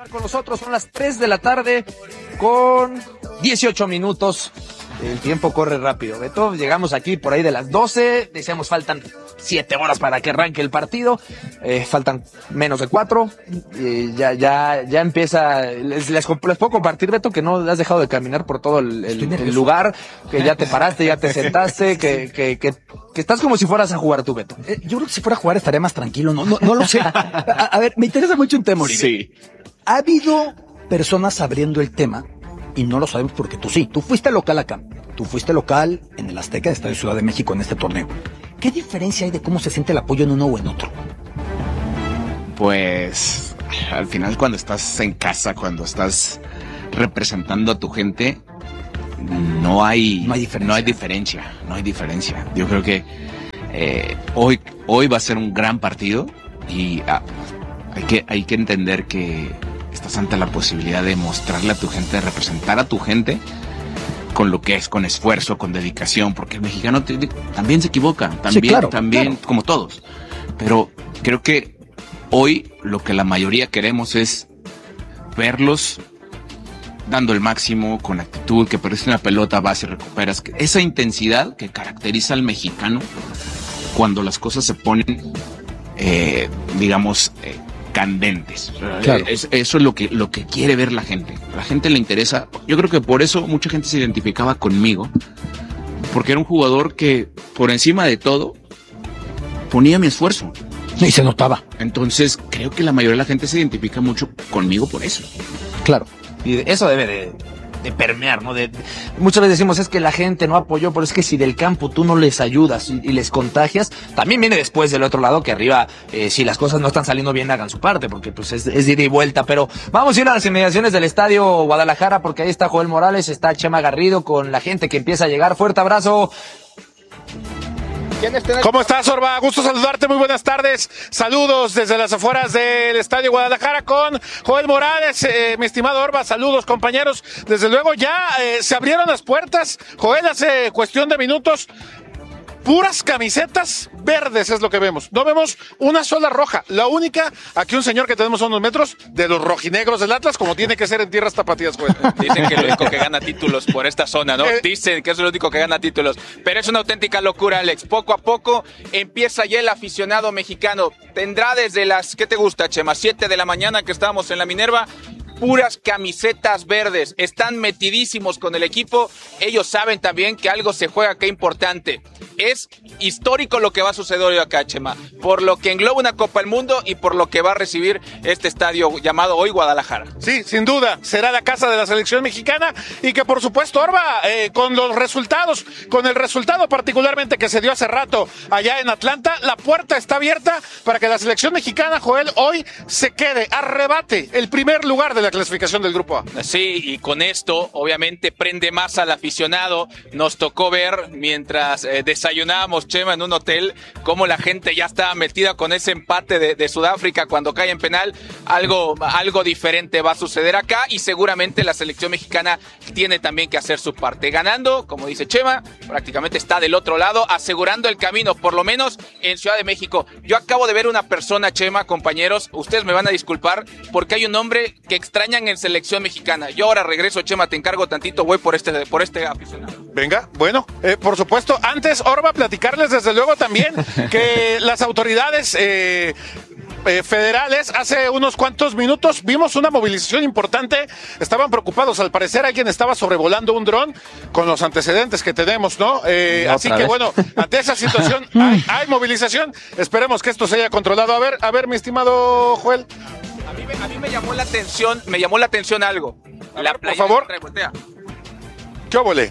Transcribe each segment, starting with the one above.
Con nosotros son las 3 de la tarde con 18 minutos. El tiempo corre rápido, Beto. Llegamos aquí por ahí de las 12. Decíamos faltan 7 horas para que arranque el partido. Faltan menos de 4. Ya empieza. Les puedo compartir, Beto, que no has dejado de caminar por todo el lugar, que ya te paraste, ya te sentaste, que estás como si fueras a jugar tú, Beto. Yo creo que si fuera a jugar estaría más tranquilo. No lo sé. A ver, me interesa mucho un tema, Oribe. Sí. Ha habido personas abriendo el tema y no lo sabemos porque tú sí. Tú fuiste local acá. Tú fuiste local en el Azteca de Estadio Ciudad de México en este torneo. ¿Qué diferencia hay de cómo se siente el apoyo en uno o en otro? Pues al final, cuando estás en casa, cuando estás representando a tu gente, no hay diferencia. Yo creo que hoy va a ser un gran partido y hay que entender que estás ante la posibilidad de mostrarle a tu gente, de representar a tu gente con lo que es, con esfuerzo, con dedicación, porque el mexicano también se equivoca, también, claro. Como todos. Pero creo que hoy lo que la mayoría queremos es verlos dando el máximo, con actitud, que perdiste una pelota, vas y recuperas. Esa intensidad que caracteriza al mexicano cuando las cosas se ponen, candentes. Claro. Eso es lo que quiere ver la gente. A la gente le interesa. Yo creo que por eso mucha gente se identificaba conmigo, porque era un jugador que por encima de todo ponía mi esfuerzo. Y se notaba. Entonces creo que la mayoría de la gente se identifica mucho conmigo por eso. Claro. Y eso debe de permear, ¿no? Muchas veces decimos, es que la gente no apoyó, pero es que si del campo tú no les ayudas y les contagias, también viene después del otro lado que arriba, si las cosas no están saliendo bien, hagan su parte, porque pues es de ida y vuelta. Pero vamos a ir a las inmediaciones del Estadio Guadalajara, porque ahí está Joel Morales, está Chema Garrido con la gente que empieza a llegar. Fuerte abrazo. ¿Cómo estás, Orba? Gusto saludarte, muy buenas tardes. Saludos desde las afueras del Estadio Guadalajara con Joel Morales. Mi estimado Orba, saludos, compañeros. Desde luego ya se abrieron las puertas, Joel, hace cuestión de minutos. Puras camisetas verdes es lo que vemos. No vemos una sola roja. La única, aquí un señor que tenemos a unos metros, de los rojinegros del Atlas, como tiene que ser en tierras tapatías, güey. Dicen que es lo único que gana títulos por esta zona, ¿no? Dicen que es lo único que gana títulos. Pero es una auténtica locura, Alex. Poco a poco empieza ya el aficionado mexicano. Tendrá desde las, ¿qué te gusta, Chema? 7 de la mañana que estábamos en la Minerva. Puras camisetas verdes, están metidísimos con el equipo. Ellos saben también que algo se juega acá importante. Es histórico lo que va a suceder hoy acá, Chema, por lo que engloba una Copa del Mundo y por lo que va a recibir este estadio llamado hoy Guadalajara. Sí, sin duda, será la casa de la selección mexicana y que por supuesto, Orba, con los resultados, con el resultado particularmente que se dio hace rato allá en Atlanta, la puerta está abierta para que la selección mexicana, Joel, hoy se quede, arrebate el primer lugar de la clasificación del Grupo A. Sí, y con esto obviamente prende más al aficionado. Nos tocó ver mientras desayunábamos, Chema, en un hotel, cómo la gente ya estaba metida con ese empate de Sudáfrica cuando cae en penal. Algo diferente va a suceder acá y seguramente la selección mexicana tiene también que hacer su parte. Ganando, como dice Chema, prácticamente está del otro lado, asegurando el camino, por lo menos en Ciudad de México. Yo acabo de ver una persona, Chema, compañeros, ustedes me van a disculpar porque hay un hombre que extrañan en selección mexicana. Yo ahora regreso, Chema, te encargo tantito, voy por este aficionado. Venga, bueno, por supuesto, antes, Orba, platicarles desde luego también que las autoridades federales, hace unos cuantos minutos vimos una movilización importante, estaban preocupados, al parecer alguien estaba sobrevolando un dron con los antecedentes que tenemos, ¿no? Así que bueno, ante esa situación hay movilización, esperemos que esto se haya controlado. A ver, mi estimado Joel. A mí me llamó la atención algo. Por favor. ¿Qué óvole?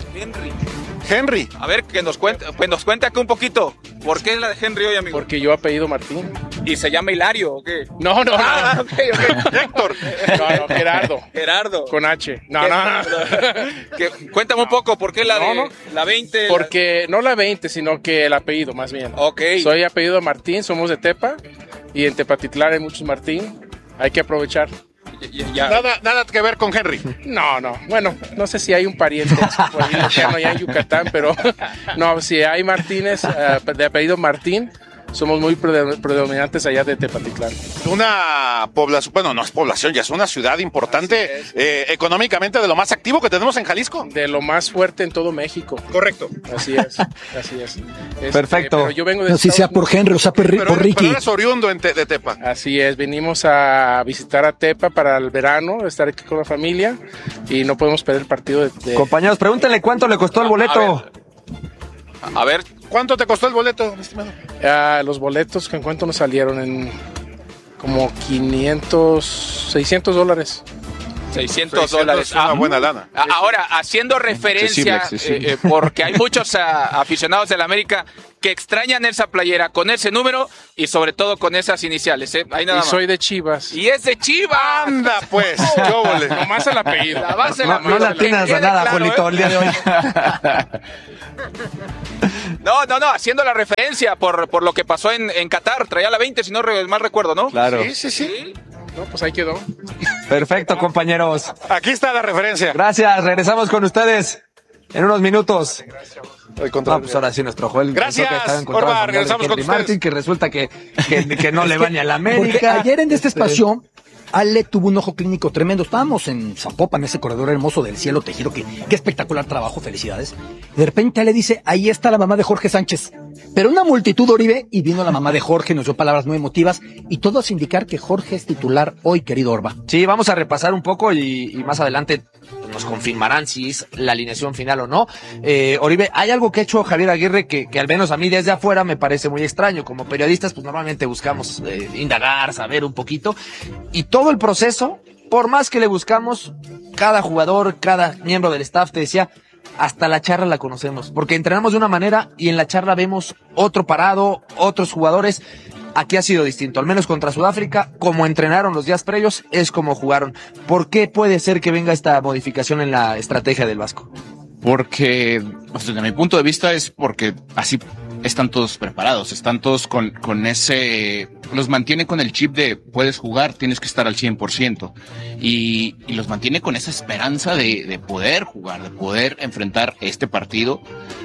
Henry. A ver, que nos cuente acá un poquito. ¿Por qué es la de Henry hoy, amigo? Porque yo apellido Martín. ¿Y se llama Hilario o qué? No. Okay. Héctor. No, Gerardo. Con H. No. Cuéntame un poco, ¿por qué la 20? Porque no la 20, sino que el apellido, más bien. Ok. Soy apellido Martín, somos de Tepa. Y en Tepatitlán hay muchos Martín. Hay que aprovechar. Nada que ver con Henry. No. Bueno, no sé si hay un pariente por ahí lejano allá en Yucatán, pero no, si hay Martínez de apellido Martín, somos muy predominantes allá de Tepatitlán. Una población, bueno, no es población, ya es una ciudad importante, económicamente de lo más activo que tenemos en Jalisco. De lo más fuerte en todo México. Correcto. Así es. Perfecto. Pero yo vengo de no sé si sea por Henry o sea por Ricky. Pero eres oriundo de Tepa. Así es, venimos a visitar a Tepa para el verano, estar aquí con la familia y no podemos perder el partido de... Compañeros, pregúntenle cuánto le costó el boleto. A ver, ¿cuánto te costó el boleto, mi estimado? Los boletos, ¿en cuánto nos salieron? En como 500, $600. $600. Una buena lana. Ahora, haciendo referencia, porque hay muchos aficionados de la América que extrañan esa playera con ese número y sobre todo con esas iniciales. Ahí nada más. Soy de Chivas. Y es de Chivas. anda pues, chóvole. Nomás el apellido. La base la No le atinas a nada, Julito, el día de hoy. No, haciendo la referencia por lo que pasó en Qatar, traía la 20, si no mal recuerdo, ¿no? Claro. Sí. No, pues ahí quedó. Perfecto, compañeros. Aquí está la referencia. Gracias, regresamos con ustedes en unos minutos. Pues ahora sí, nuestro Joel. Gracias, Orba, regresamos con Martin, ustedes. que resulta que no le va ni a la América. Porque ayer en este espacio, Ale tuvo un ojo clínico tremendo. Estábamos en Zapopan, ese corredor hermoso del cielo tejido. Qué espectacular trabajo, felicidades. De repente Ale dice, ahí está la mamá de Jorge Sánchez. Pero una multitud, Oribe, y vino la mamá de Jorge, nos dio palabras muy emotivas, y todo hace indicar que Jorge es titular hoy, querido Orba. Sí, vamos a repasar un poco y más adelante nos confirmarán si es la alineación final o no. Oribe, hay algo que ha hecho Javier Aguirre que al menos a mí desde afuera me parece muy extraño. Como periodistas, pues normalmente buscamos indagar, saber un poquito, y todo el proceso, por más que le buscamos, cada jugador, cada miembro del staff te decía, hasta la charla la conocemos, porque entrenamos de una manera y en la charla vemos otro parado, otros jugadores. Aquí ha sido distinto, al menos contra Sudáfrica, como entrenaron los días previos, es como jugaron. ¿Por qué puede ser que venga esta modificación en la estrategia del Vasco? Porque, desde mi punto de vista, es porque así están todos preparados, están todos con ese, los mantiene con el chip de puedes jugar, tienes que estar al 100%, y los mantiene con esa esperanza de poder jugar, de poder enfrentar este partido.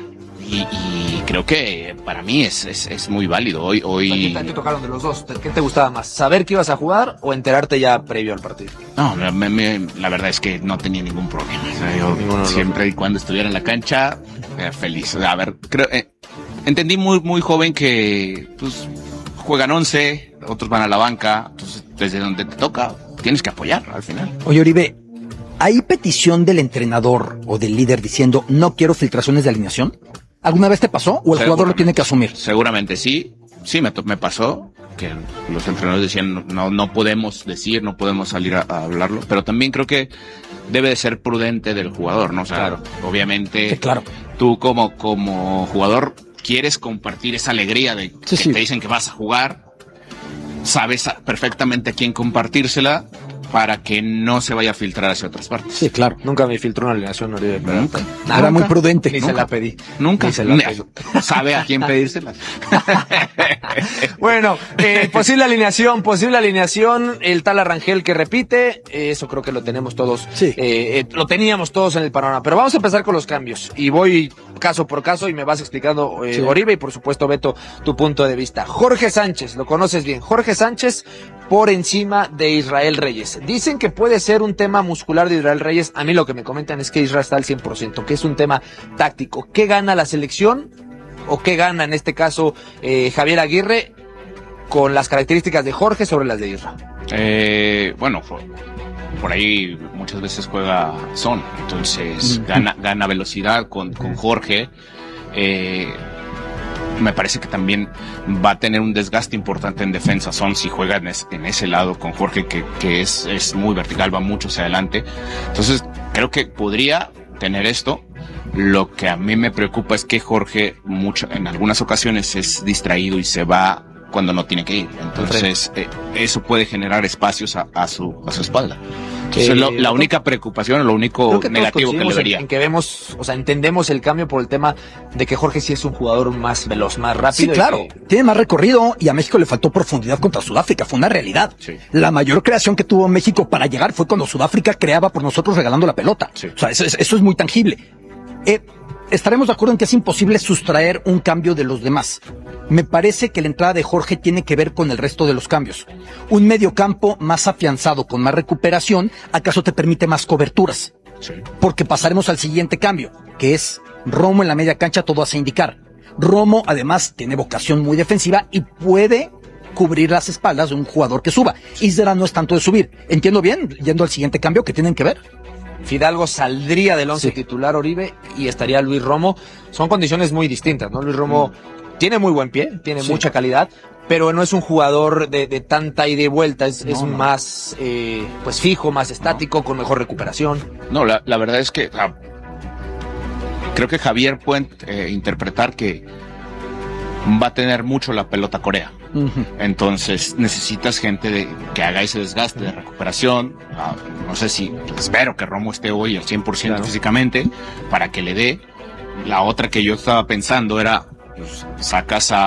Y creo que para mí es muy válido. Hoy... ¿Qué te tocaron de los dos? ¿Qué te gustaba más? ¿Saber que ibas a jugar o enterarte ya previo al partido? No, la verdad es que no tenía ningún problema. O sea, yo siempre y cuando estuviera en la cancha, feliz. A ver, creo, entendí muy joven que pues juegan 11, otros van a la banca, entonces desde donde te toca tienes que apoyar al final. Oye, Oribe, ¿hay petición del entrenador o del líder diciendo no quiero filtraciones de alineación? ¿Alguna vez te pasó o el jugador lo tiene que asumir? Seguramente sí me pasó que los entrenadores decían no podemos decir, no podemos salir a hablarlo, pero también creo que debe de ser prudente del jugador, ¿no? O sea, claro. Obviamente, sí, claro. Tú como jugador quieres compartir esa alegría de que te dicen que vas a jugar, sabes perfectamente a quién compartírsela para que no se vaya a filtrar hacia otras partes. Sí, claro. Nunca me filtró una alineación, Oribe. Nunca. Era muy prudente. Ni se la pedí. Nunca. Ni se la pedí. Sabe a quién pedírsela. Bueno, posible alineación, el tal Arrangel que repite, eso creo que lo tenemos todos. Sí. Lo teníamos todos en el panorama. Pero vamos a empezar con los cambios. Y voy caso por caso y me vas explicando, Oribe, y por supuesto, Beto, tu punto de vista. Jorge Sánchez, lo conoces bien. Jorge Sánchez por encima de Israel Reyes. Dicen que puede ser un tema muscular de Israel Reyes. A mí lo que me comentan es que Israel está al 100%, que es un tema táctico. ¿Qué gana la selección? ¿O qué gana en este caso Javier Aguirre con las características de Jorge sobre las de Israel? Bueno, por ahí muchas veces juega Son, entonces gana velocidad con Jorge. Me parece que también va a tener un desgaste importante en defensa Son si juega en ese lado con Jorge que es muy vertical, va mucho hacia adelante. Entonces creo que podría tener esto. Lo que a mí me preocupa es que Jorge en algunas ocasiones es distraído y se va cuando no tiene que ir. Entonces eso puede generar espacios a su espalda. Entonces la única preocupación, lo único negativo que le vería. En que vemos, o sea, entendemos el cambio por el tema de que Jorge sí es un jugador más veloz, más rápido. Sí, claro, tiene más recorrido y a México le faltó profundidad contra Sudáfrica, fue una realidad. Sí. La mayor creación que tuvo México para llegar fue cuando Sudáfrica creaba por nosotros regalando la pelota. Sí. O sea, eso es muy tangible. estaremos de acuerdo en que es imposible sustraer un cambio de los demás. Me parece que la entrada de Jorge tiene que ver con el resto de los cambios. Un mediocampo más afianzado, con más recuperación, ¿acaso te permite más coberturas? Sí. Porque pasaremos al siguiente cambio, que es Romo en la media cancha, todo hace indicar. Romo, además, tiene vocación muy defensiva y puede cubrir las espaldas de un jugador que suba. Isra no es tanto de subir. Entiendo bien, yendo al siguiente cambio, que tienen que ver. Fidalgo saldría del 11 titular, Oribe, y estaría Luis Romo. Son condiciones muy distintas, ¿no? Luis Romo tiene muy buen pie, tiene mucha calidad, pero no es un jugador de tanta ida y vuelta, es más pues fijo, más estático, con mejor recuperación. No, la verdad es que creo que Javier puede interpretar que va a tener mucho la pelota Corea. Entonces necesitas gente que haga ese desgaste de recuperación. No sé si espero que Romo esté hoy al 100% físicamente para que le dé. La otra que yo estaba pensando era, pues, sacas a